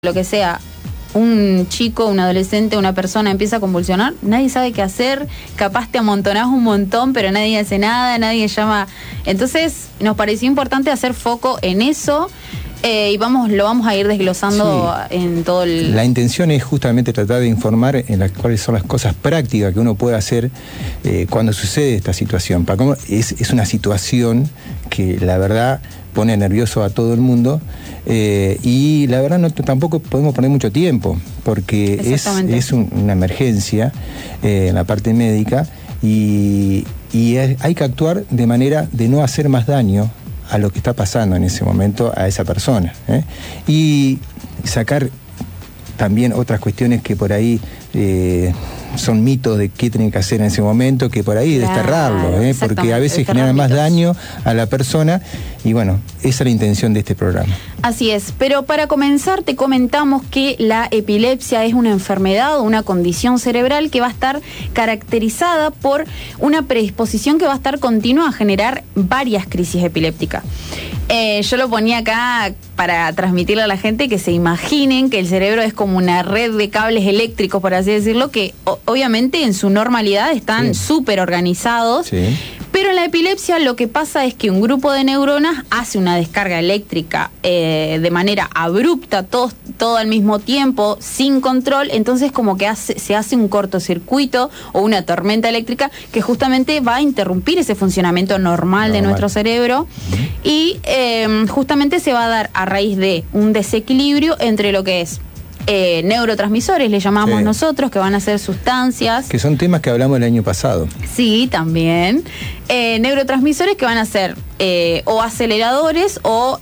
lo que sea, un chico, un adolescente, una persona empieza a convulsionar, nadie sabe qué hacer, capaz te amontonás un montón, pero nadie hace nada, nadie llama. Entonces nos pareció importante hacer foco en eso y lo vamos a ir desglosando en todo el... La intención es justamente tratar de informar en cuáles son las cosas prácticas que uno puede hacer cuando sucede esta situación. Es una situación que la verdad pone nervioso a todo el mundo y la verdad tampoco podemos poner mucho tiempo porque es una emergencia en la parte médica y hay que actuar de manera de no hacer más daño a lo que está pasando en ese momento a esa persona, y sacar también otras cuestiones que por ahí son mitos de qué tienen que hacer en ese momento, que por ahí desterrarlo, porque a veces generan más daño a la persona y bueno, esa es la intención de este programa. Así es, pero para comenzar te comentamos que la epilepsia es una enfermedad o una condición cerebral que va a estar caracterizada por una predisposición que va a estar continua a generar varias crisis epilépticas. Yo lo ponía acá para transmitirle a la gente que se imaginen que el cerebro es como una red de cables eléctricos, por así decirlo, que obviamente en su normalidad están súper organizados. Sí. Pero en la epilepsia lo que pasa es que un grupo de neuronas hace una descarga eléctrica de manera abrupta, todo al mismo tiempo, sin control, entonces como que se hace un cortocircuito o una tormenta eléctrica que justamente va a interrumpir ese funcionamiento normal de nuestro cerebro y justamente se va a dar a raíz de un desequilibrio entre lo que es neurotransmisores, le llamamos nosotros, que van a ser sustancias. Que son temas que hablamos el año pasado. Sí, también. Neurotransmisores que van a ser o aceleradores o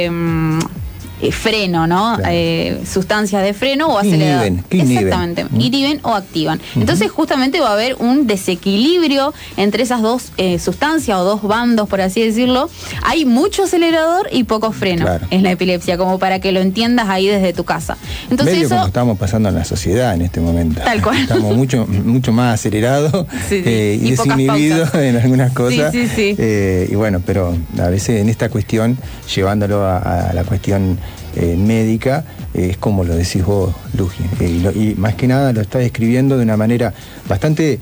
freno, ¿no? Claro. Sustancias de freno o aceleradores. Exactamente. Inhiben o activan. Entonces, justamente va a haber un desequilibrio entre esas dos sustancias o dos bandos, por así decirlo. Hay mucho acelerador y poco freno en la epilepsia, como para que lo entiendas ahí desde tu casa. Entonces, medio como estamos pasando en la sociedad en este momento. Tal cual. Estamos mucho más acelerados y desinhibidos en algunas cosas. Y bueno, pero a veces en esta cuestión, llevándolo a la cuestión médica, es como lo decís vos, Luji, y más que nada lo estás describiendo de una manera bastante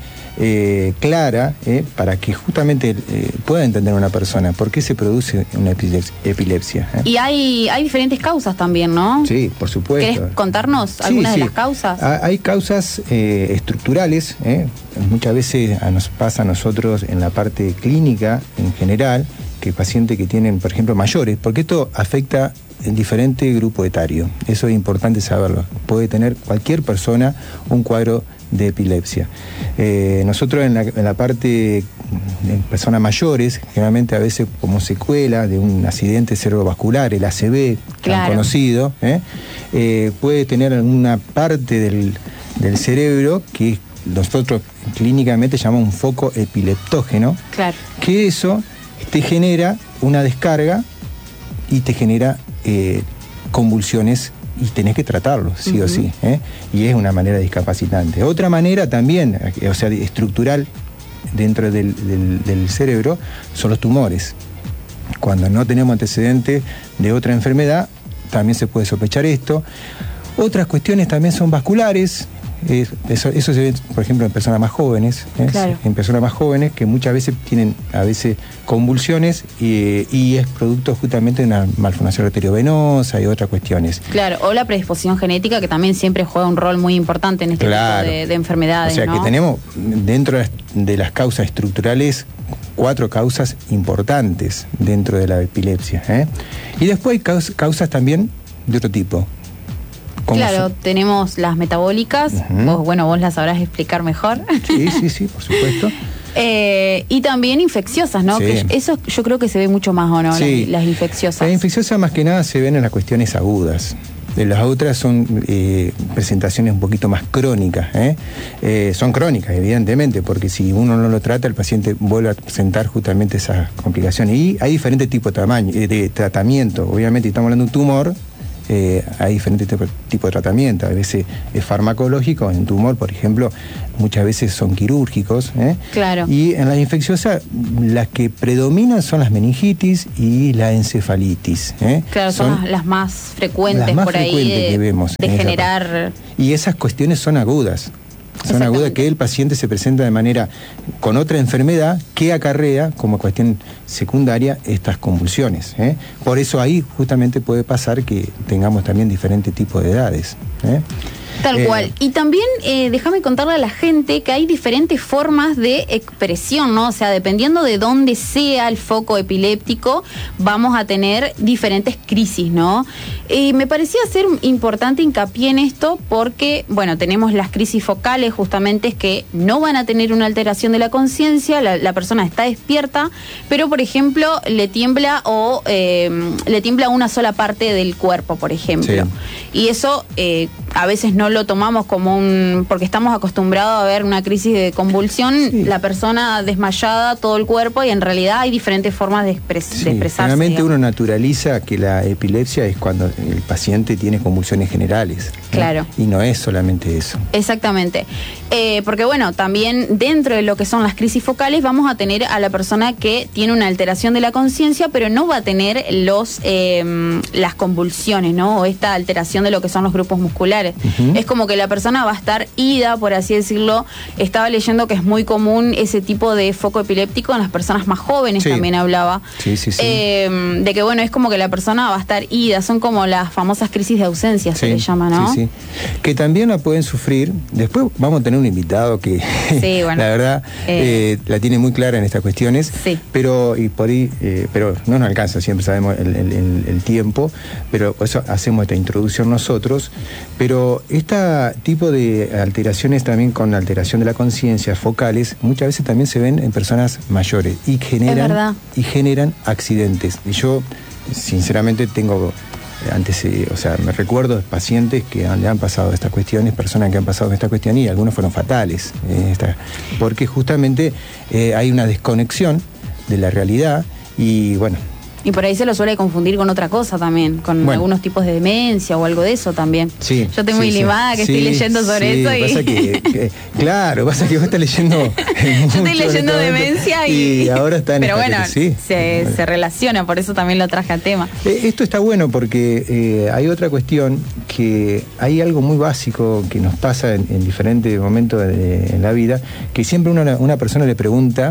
clara, para que justamente pueda entender una persona por qué se produce una epilepsia. Y hay diferentes causas también, ¿no? Sí, por supuesto. ¿Querés contarnos algunas de las causas? Hay causas estructurales, muchas veces nos pasa a nosotros en la parte clínica en general, que pacientes que tienen, por ejemplo, mayores, porque esto afecta en diferente grupo etario. Eso es importante saberlo. Puede tener cualquier persona un cuadro de epilepsia. Nosotros en la parte de personas mayores, generalmente a veces como secuela de un accidente cerebrovascular, el ACV, tan conocido, puede tener alguna parte del cerebro que nosotros clínicamente llamamos un foco epileptógeno, que eso te genera una descarga y te genera convulsiones y tenés que tratarlo, sí o sí, y es una manera discapacitante. Otra manera también, o sea, estructural dentro del cerebro, son los tumores. Cuando no tenemos antecedentes de otra enfermedad, también se puede sospechar esto. Otras cuestiones también son vasculares. Eso se ve, por ejemplo, en personas más jóvenes, en personas más jóvenes que muchas veces tienen convulsiones y es producto justamente de una malformación arteriovenosa y otras cuestiones. Claro, o la predisposición genética, que también siempre juega un rol muy importante en este tipo de enfermedades. O sea, que tenemos dentro de las causas estructurales 4 causas importantes dentro de la epilepsia, y después hay causas también de otro tipo. Claro, tenemos las metabólicas, vos las sabrás explicar mejor. Sí, por supuesto. Y también infecciosas, ¿no? Que eso yo creo que se ve mucho más, ¿o no? Las infecciosas. Las infecciosas más que nada se ven en las cuestiones agudas. Las otras son presentaciones un poquito más crónicas. Son crónicas, evidentemente, porque si uno no lo trata, el paciente vuelve a presentar justamente esas complicaciones. Y hay diferentes tipos de tratamiento. Obviamente, estamos hablando de un tumor, hay diferentes tipos de tratamiento. A veces es farmacológico, en tumor, por ejemplo, muchas veces son quirúrgicos. Claro. Y en las infecciosas, las que predominan son las meningitis y la encefalitis. Claro, son las más frecuentes por ahí que vemos de generar. Y esas cuestiones son agudas. Son agudas que el paciente se presenta de manera con otra enfermedad que acarrea como cuestión secundaria estas convulsiones. Por eso ahí justamente puede pasar que tengamos también diferentes tipos de edades. Tal cual. Y también déjame contarle a la gente que hay diferentes formas de expresión, ¿no? O sea, dependiendo de dónde sea el foco epiléptico, vamos a tener diferentes crisis, ¿no? Me parecía ser importante hincapié en esto porque, bueno, tenemos las crisis focales justamente que no van a tener una alteración de la conciencia, la persona está despierta, pero, por ejemplo, le tiembla una sola parte del cuerpo, por ejemplo. Sí. Y eso a veces no lo tomamos como porque estamos acostumbrados a ver una crisis de convulsión, sí, la persona desmayada, todo el cuerpo, y en realidad hay diferentes formas de expresarse. Generalmente uno naturaliza que la epilepsia es cuando el paciente tiene convulsiones generales. Claro. Y no es solamente eso. Exactamente. Porque bueno, también dentro de lo que son las crisis focales vamos a tener a la persona que tiene una alteración de la conciencia, pero no va a tener las convulsiones, ¿no? O esta alteración de lo que son los grupos musculares. Es como que la persona va a estar ida, por así decirlo. Estaba leyendo que es muy común ese tipo de foco epiléptico en las personas más jóvenes, sí, también hablaba. Sí. De que bueno, es como que la persona va a estar ida, son como las famosas crisis de ausencia, sí, se le llama, ¿no? Sí. Que también la pueden sufrir. Después vamos a tener un invitado que sí, bueno, la verdad la tiene muy clara en estas cuestiones, sí, pero no nos alcanza, siempre sabemos el tiempo, pero por eso hacemos esta introducción nosotros. Pero este tipo de alteraciones también con alteración de la conciencia focales muchas veces también se ven en personas mayores y generan accidentes. Y yo sinceramente tengo me recuerdo de pacientes que le han pasado estas cuestiones, personas que han pasado esta cuestión, y algunos fueron fatales, porque justamente hay una desconexión de la realidad y bueno. Y por ahí se lo suele confundir con otra cosa también, con algunos tipos de demencia o algo de eso también. Sí, yo estoy muy limada que estoy leyendo sobre eso. Pasa que vos estás leyendo. Yo estoy leyendo demencia y ahora está en. Pero bueno, se relaciona, por eso también lo traje a tema. Esto está bueno porque hay otra cuestión, que hay algo muy básico que nos pasa en diferentes momentos en la vida, que siempre una persona le pregunta.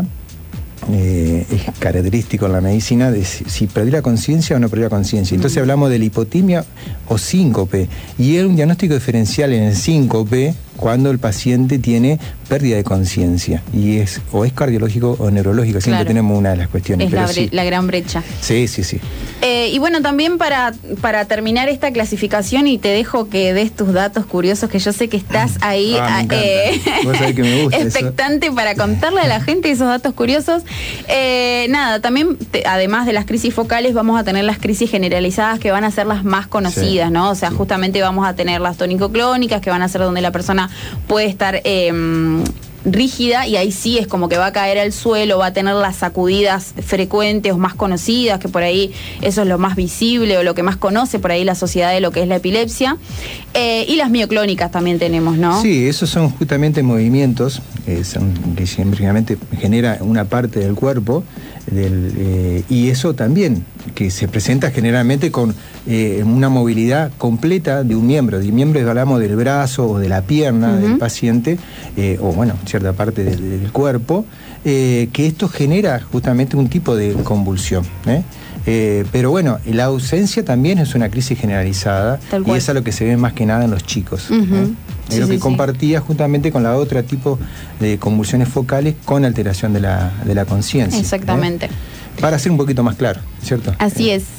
Es característico en la medicina de si perdió la conciencia o no perdió la conciencia. Entonces hablamos de la hipotimia o síncope, y es un diagnóstico diferencial en el síncope cuando el paciente tiene pérdida de conciencia y o es cardiológico o neurológico. Siempre tenemos una de las cuestiones. Es la gran brecha. Sí. Y bueno, también para terminar esta clasificación, y te dejo que des tus datos curiosos, que yo sé que estás ahí Vos sabés que me gusta expectante eso. Para contarle a la gente esos datos curiosos. También además de las crisis focales vamos a tener las crisis generalizadas, que van a ser las más conocidas, ¿no? O sea, justamente vamos a tener las tónico-clónicas, que van a ser donde la persona puede estar rígida, y ahí sí es como que va a caer al suelo, va a tener las sacudidas frecuentes o más conocidas, que por ahí eso es lo más visible o lo que más conoce por ahí la sociedad de lo que es la epilepsia. Y las mioclónicas también tenemos, ¿no? Sí, esos son justamente movimientos que simplemente genera una parte del cuerpo, y eso también que se presenta generalmente con una movilidad completa de un miembro. De miembro hablamos del brazo o de la pierna del paciente, o bueno, cierta parte del cuerpo, que esto genera justamente un tipo de convulsión. Pero bueno, la ausencia también es una crisis generalizada, y es a lo que se ve más que nada en los chicos. Es lo que compartía justamente con la otra tipo de convulsiones focales con alteración de la conciencia. Exactamente. Para ser un poquito más claro, ¿cierto? Así es.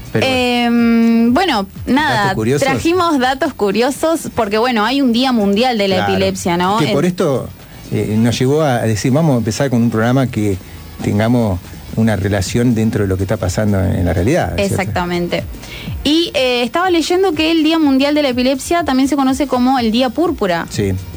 Bueno, nada, trajimos datos curiosos porque bueno, hay un Día Mundial de la Epilepsia, ¿no? Que por esto nos llevó a decir, vamos a empezar con un programa que tengamos una relación dentro de lo que está pasando en la realidad. Exactamente. ¿Cierto? Y estaba leyendo que el Día Mundial de la Epilepsia también se conoce como el Día Púrpura. Sí.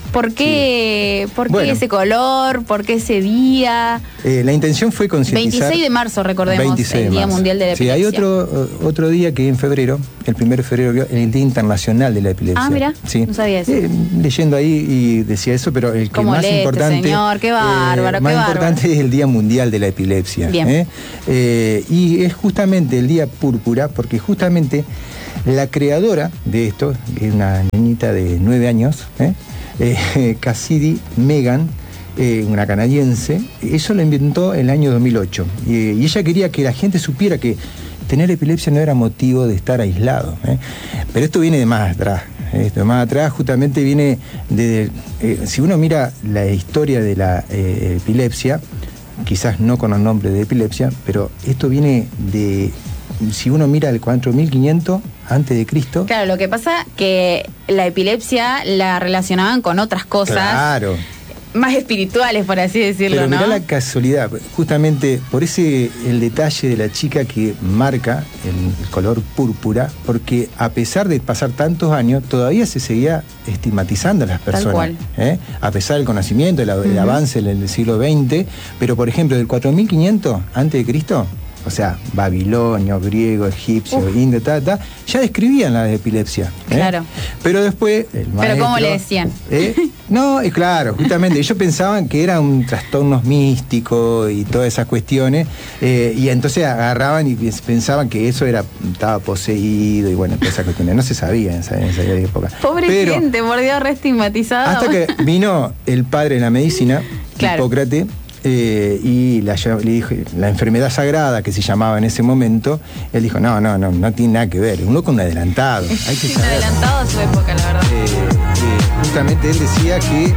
¿Por qué, ese color? ¿Por qué ese día? La intención fue concientizar... 26 de marzo, recordemos, el Día Mundial de la Epilepsia. Sí, hay otro día que en febrero, el 1 de febrero, el Día Internacional de la Epilepsia. Ah, mira, sí. No sabía eso. Leyendo ahí y decía eso, pero el que más importante... señor, qué bárbaro, más importante es el Día Mundial de la Epilepsia. Bien. Y es justamente el Día Púrpura, porque justamente la creadora de esto, que es una niñita de 9 años, Cassidy Megan, una canadiense, eso lo inventó en el año 2008. Y ella quería que la gente supiera que tener epilepsia no era motivo de estar aislado. Pero esto viene de más atrás. Esto de más atrás justamente viene de... si uno mira la historia de la epilepsia, quizás no con el nombre de epilepsia, pero esto viene de... Si uno mira el 4500 antes de Cristo. Claro, lo que pasa que la epilepsia la relacionaban con otras cosas. Claro. Más espirituales, por así decirlo, pero mirá, ¿no? la casualidad, justamente por ese el detalle de la chica que marca el color púrpura, porque a pesar de pasar tantos años, todavía se seguía estigmatizando a las personas. Tal cual. A pesar del conocimiento, el avance en el siglo XX, pero por ejemplo, del 4500 antes de Cristo, o sea, babilonio, griego, egipcio, indio, ya describían la epilepsia. Claro. Pero después, el maestro... ¿Pero cómo le decían? No, claro, justamente, ellos pensaban que era un trastorno místico y todas esas cuestiones, y entonces agarraban y pensaban que eso estaba poseído, y bueno, todas esas cuestiones. No se sabía en esa época. Pobre gente, por Dios, re estigmatizado. Hasta que vino el padre de la medicina, claro. Hipócrates, y le dijo la enfermedad sagrada que se llamaba en ese momento. Él dijo no tiene nada que ver, un loco, un adelantado, hay que saber. Adelantado a su época, la verdad. Justamente él decía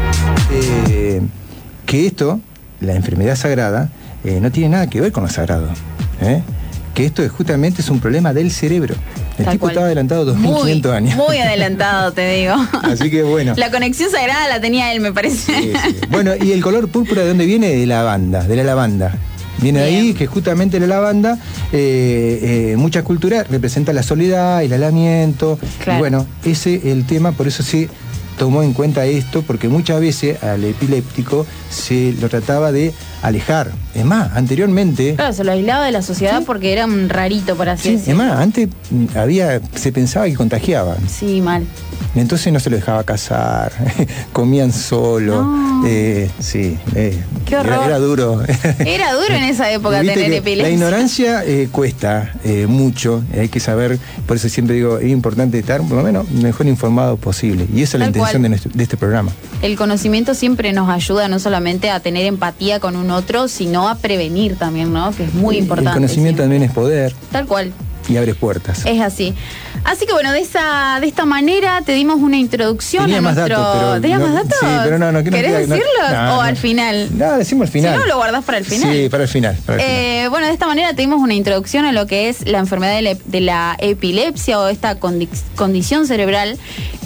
que esto, la enfermedad sagrada, no tiene nada que ver con lo sagrado, que esto justamente es un problema del cerebro. El tipo estaba adelantado 2500 años. Muy adelantado, te digo. Así que bueno. La conexión sagrada la tenía él, me parece. Sí. Bueno, y el color púrpura, ¿de dónde viene? De la lavanda. Viene de ahí que justamente la lavanda, muchas culturas representa la soledad, el aislamiento. Claro. Y bueno, ese es el tema, por eso se tomó en cuenta esto, porque muchas veces al epiléptico se lo trataba de alejar. Es más, anteriormente... Claro, se lo aislaba de la sociedad, ¿sí? Porque era un rarito, por así decirlo. Es más, antes se pensaba que contagiaban. Sí, mal. Entonces no se lo dejaba casar, comían solo. No. Sí, qué horror. Era duro. Era duro en esa época tener epilepsia. La ignorancia cuesta mucho, hay que saber, por eso siempre digo, es importante estar por lo menos mejor informado posible. Y esa es la intención de este programa. El conocimiento siempre nos ayuda no solamente a tener empatía con un otro, sino a prevenir también, ¿no? Que es muy importante. El conocimiento también es poder. Tal cual. Y abre puertas. Es así. Así que bueno, de esta manera te dimos una introducción. Tenía a más nuestro... datos, ¿Tenías más datos? Sí, pero no. ¿Querés decirlos o al final? No, decimos al final. Si no, lo guardás para el final. Sí, para el final. Bueno, de esta manera te dimos una introducción a lo que es la enfermedad de la epilepsia o esta condición cerebral.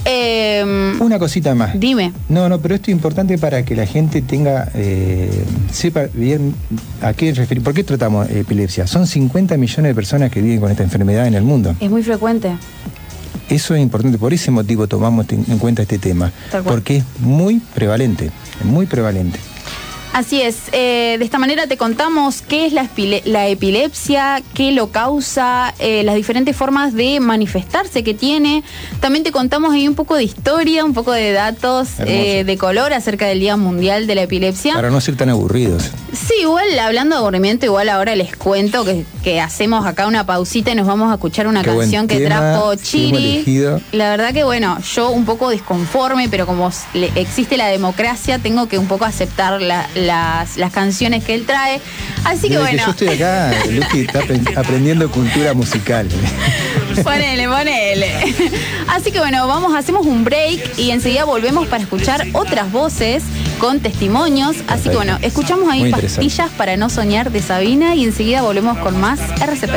Una cosita más. Dime. No, pero esto es importante para que la gente sepa bien a qué referir. ¿Por qué tratamos epilepsia? Son 50 millones de personas que viven con esta enfermedad en el mundo. Es muy frecuente. Eso es importante, por ese motivo tomamos en cuenta este tema, porque es muy prevalente, muy prevalente. Así es, de esta manera te contamos qué es la epilepsia, qué lo causa, las diferentes formas de manifestarse que tiene. También te contamos ahí un poco de historia, un poco de datos de color acerca del Día Mundial de la Epilepsia. Para no ser tan aburridos. Sí, igual hablando de aburrimiento, igual ahora les cuento que hacemos acá una pausita y nos vamos a escuchar una canción que trajo Chiri. La verdad que bueno, yo un poco disconforme, pero como existe la democracia, tengo que un poco aceptar las canciones que él trae. Así que bueno. Yo estoy acá, Luqui está aprendiendo cultura musical. Ponele. Así que bueno, hacemos un break y enseguida volvemos para escuchar otras voces con testimonios. Así que bueno, escuchamos ahí Pastillas para no soñar de Sabina y enseguida volvemos con más RCP.